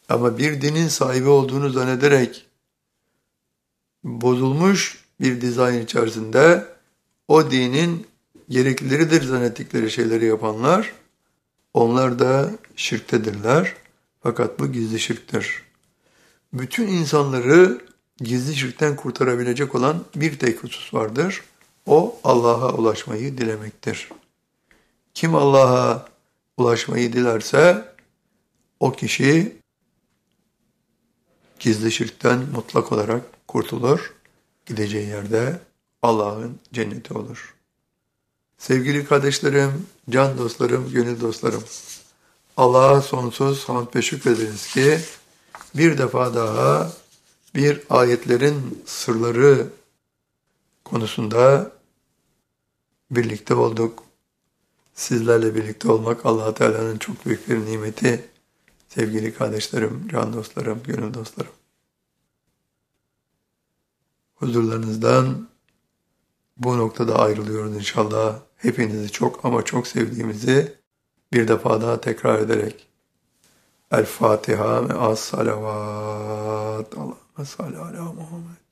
Ama bir dinin sahibi olduğunu zannederek bozulmuş bir dizayn içerisinde o dinin gereklileridir zannettikleri şeyleri yapanlar, onlar da şirktedirler. Fakat bu gizli şirktir. Bütün insanları gizli şirkten kurtarabilecek olan bir tek husus vardır. O Allah'a ulaşmayı dilemektir. Kim Allah'a ulaşmayı dilerse o kişi gizli şirkten mutlak olarak kurtulur. Gideceği yerde Allah'ın cenneti olur. Sevgili kardeşlerim, can dostlarım, gönül dostlarım, Allah'a sonsuz hamd ve şükrederiz ki bir defa daha bir ayetlerin sırları konusunda birlikte olduk. Sizlerle birlikte olmak Allah Teala'nın çok büyük bir nimeti. Sevgili kardeşlerim, can dostlarım, gönül dostlarım. Huzurlarınızdan bu noktada ayrılıyoruz inşallah. Hepinizi çok ama çok sevdiğimizi bir defa daha tekrar ederek. El Fatiha ve as salavat. Allahümme salli ala Muhammed.